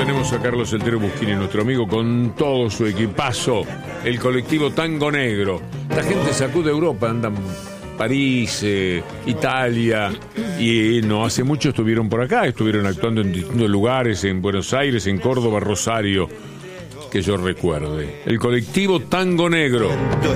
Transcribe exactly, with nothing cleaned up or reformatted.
tenemos a Carlos El Tero Buschini, nuestro amigo, con todo su equipazo, el colectivo Tango Negro. La gente sacude Europa, andan París, eh, Italia, y no hace mucho estuvieron por acá, estuvieron actuando en distintos lugares, en Buenos Aires, en Córdoba, Rosario, que yo recuerde. El colectivo Tango Negro.